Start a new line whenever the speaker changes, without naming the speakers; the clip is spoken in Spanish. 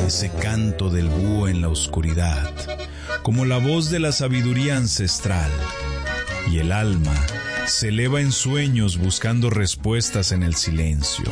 ese canto del búho en la oscuridad, como la voz de la sabiduría ancestral, y el alma se eleva en sueños buscando respuestas en el silencio.